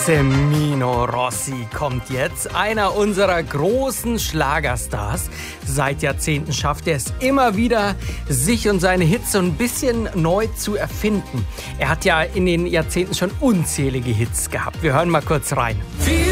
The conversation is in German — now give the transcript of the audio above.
Semino Rossi kommt jetzt, einer unserer großen Schlagerstars. Seit Jahrzehnten schafft er es immer wieder, sich und seine Hits so ein bisschen neu zu erfinden. Er hat ja in den Jahrzehnten schon unzählige Hits gehabt. Wir hören mal kurz rein.